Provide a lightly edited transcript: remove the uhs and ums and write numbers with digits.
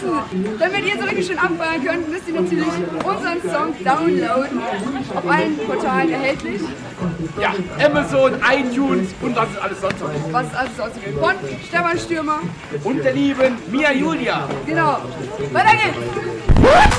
vergessen, damit ihr so richtig schön abfeiern könnt, müsst ihr natürlich unseren Song downloaden. Auf allen Portalen erhältlich. Ja, Amazon, iTunes und was es alles sonst noch gibt. Was es alles sonst gibt. Von Stefan Stürmer. Und der lieben Mia Julia. Genau. Weiter geht's.